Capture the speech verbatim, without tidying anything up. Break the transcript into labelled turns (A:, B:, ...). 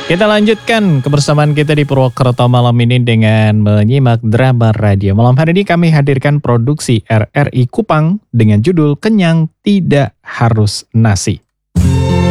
A: Kita lanjutkan kebersamaan kita di Purwokerto malam ini dengan menyimak drama radio. Malam hari ini kami hadirkan produksi R R I Kupang dengan judul Kenyang Tidak Harus Nasi.